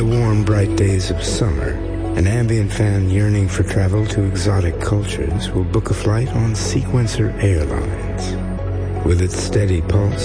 the warm, bright days of summer, an ambient fan yearning for travel to exotic cultures will book a flight on Sequencer Airlines. With its steady pulse